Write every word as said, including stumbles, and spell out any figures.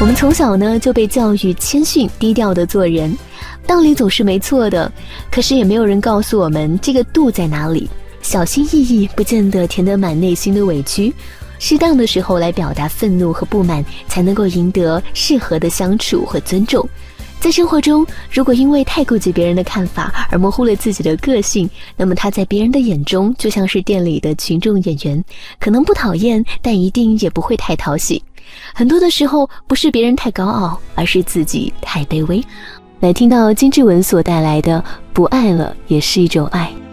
我们从小呢就被教育谦逊低调的做人，道理总是没错的，可是也没有人告诉我们这个度在哪里。小心翼翼不见得填得满内心的委屈，适当的时候来表达愤怒和不满，才能够赢得适合的相处和尊重。在生活中，如果因为太顾及别人的看法而模糊了自己的个性，那么他在别人的眼中就像是店里的群众演员，可能不讨厌，但一定也不会太讨喜。很多的时候不是别人太高傲，而是自己太卑微。来听到金志文所带来的《不爱了也是一种爱》。